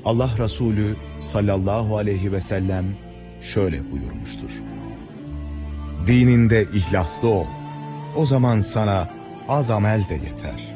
Allah Resulü sallallahu aleyhi ve sellem şöyle buyurmuştur: dininde ihlaslı ol, o zaman sana az amel de yeter.